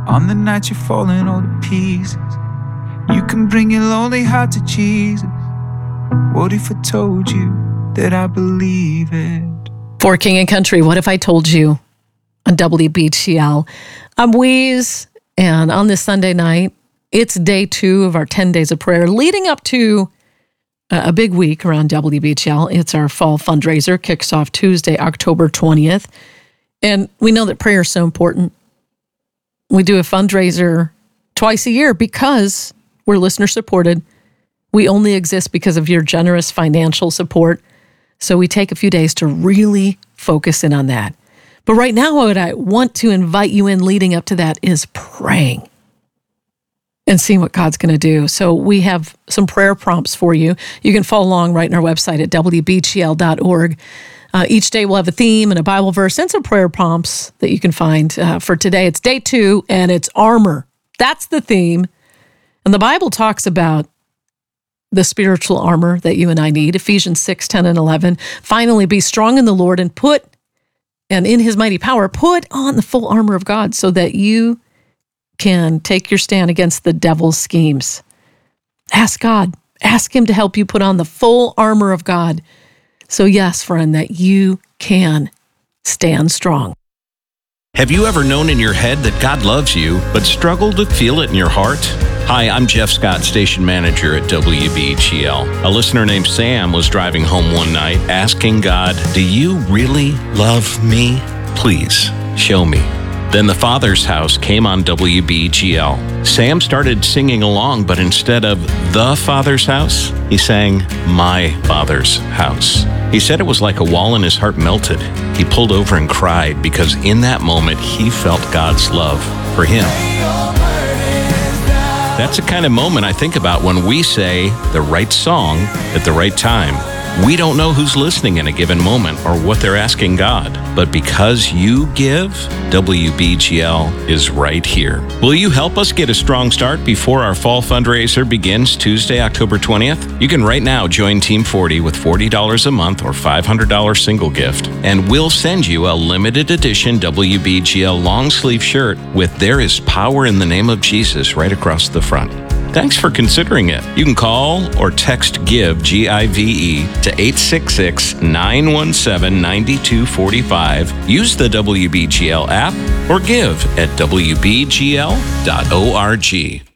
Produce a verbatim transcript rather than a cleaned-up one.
On the night you're falling all to pieces, you can bring your lonely heart to Jesus. What if I told you that I believe it? For King and Country, What If I Told You? On W B G L. I'm Weeze, and on this Sunday night, it's day two of our ten days of prayer, leading up to a big week around W B G L. It's our fall fundraiser, kicks off Tuesday, October twentieth. And we know that prayer is so important. We do a fundraiser twice a year because we're listener supported. We only exist because of your generous financial support. So we take a few days to really focus in on that. But right now, what I want to invite you in leading up to that is praying and seeing what God's going to do. So we have some prayer prompts for you. You can follow along right on our website at W B G L dot org. Uh, each day we'll have a theme and a Bible verse and some prayer prompts that you can find. Uh, for today, it's day two, and it's armor. That's the theme. And the Bible talks about the spiritual armor that you and I need. Ephesians six, ten, and eleven. Finally, be strong in the Lord and put, and in his mighty power, put on the full armor of God so that you can take your stand against the devil's schemes. Ask God. Ask him to help you put on the full armor of God. So yes, friend, that you can stand strong. Have you ever known in your head that God loves you, but struggled to feel it in your heart? Hi, I'm Jeff Scott, station manager at W B G L. A listener named Sam was driving home one night asking God, "Do you really love me? Please, show me." Then The Father's House came on W B G L. Sam started singing along, but instead of The Father's House, he sang My Father's House. He said it was like a wall in his heart melted. He pulled over and cried because in that moment, he felt God's love for him. That's the kind of moment I think about when we say the right song at the right time. We don't know who's listening in a given moment or what they're asking God, but because you give, W B G L is right here. Will you help us get a strong start before our fall fundraiser begins Tuesday, October twentieth? You can right now join Team forty with forty dollars a month or five hundred dollars single gift, and we'll send you a limited edition W B G L long sleeve shirt with "There is power in the name of Jesus" right across the front. Thanks for considering it. You can call or text GIVE, G I V E, to eight six six, nine one seven, nine two four five. Use the W B G L app or give at W B G L dot org.